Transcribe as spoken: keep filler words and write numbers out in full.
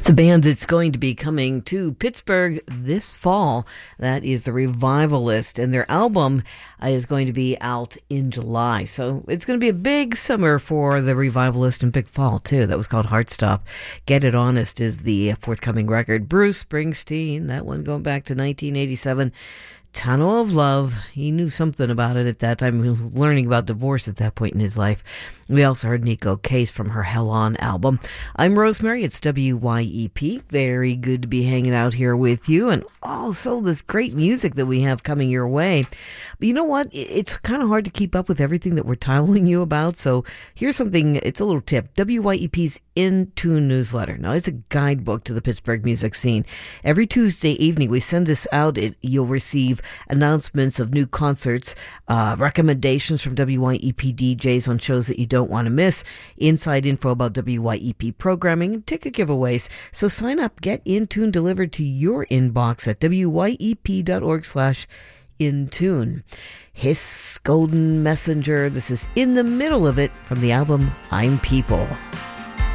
It's a band that's going to be coming to Pittsburgh this fall. That is the Revivalist, and their album uh, is going to be out in July. So it's going to be a big summer for the Revivalist and big fall, too. That was called Heartstop. Get It Honest is the forthcoming record. Bruce Springsteen, that one going back to nineteen eighty-seven. Tunnel of Love. He knew something about it at that time. He was learning about divorce at that point in his life. We also heard Nico Case from her Hell On album. I'm Rosemary. It's W Y E P. Very good to be hanging out here with you, and also this great music that we have coming your way. But you know what? It's kind of hard to keep up with everything that we're telling you about, so here's something. It's a little tip. W Y E P's In Tune newsletter. Now, it's a guidebook to the Pittsburgh music scene. Every Tuesday evening, we send this out. It, you'll receive announcements of new concerts, uh, recommendations from W Y E P D Js on shows that you don't want to miss, inside info about W Y E P programming, and ticket giveaways. So sign up, get In Tune delivered to your inbox at W Y E P dot org slash In Tune. Hiss Golden Messenger. This is In the Middle of It from the album I'm People.